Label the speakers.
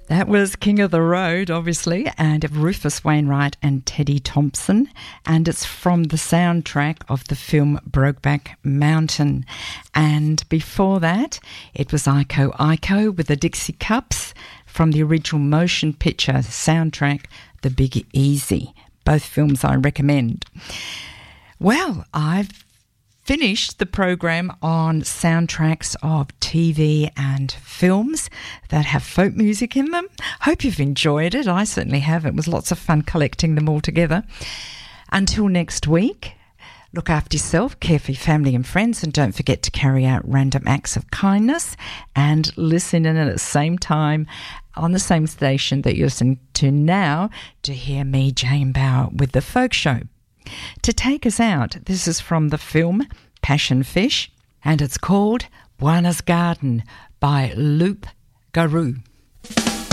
Speaker 1: That was King of the Road, obviously, and Rufus Wainwright and Teddy Thompson, and it's from the soundtrack of the film Brokeback Mountain. And before that, it was Iko Iko with the Dixie Cups from the original motion picture soundtrack, The Big Easy. Both films I recommend. Well, I've finished the program on soundtracks of TV and films that have folk music in them. Hope you've enjoyed it. I certainly have. It was lots of fun collecting them all together. Until next week, look after yourself, care for your family and friends, and don't forget to carry out random acts of kindness and listen in at the same time on the same station that you're listening to now to hear me, Jane Bauer, with The Folk Show. To take us out, this is from the film Passion Fish, and it's called Bwana's Garden by Loop Garou.